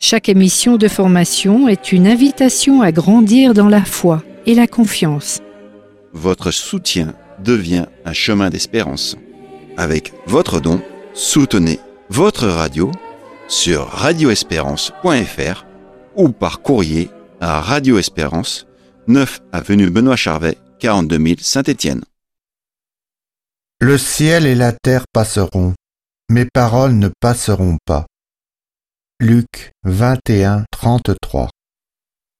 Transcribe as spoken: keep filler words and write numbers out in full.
Chaque émission de formation est une invitation à grandir dans la foi et la confiance. Votre soutien devient un chemin d'espérance. Avec votre don, soutenez votre radio sur radio espérance point f r ou par courrier à Radio Espérance, neuf avenue Benoît Charvet, quarante-deux mille Saint-Étienne. Le ciel et la terre passeront, mes paroles ne passeront pas. Luc vingt et un, trente-trois.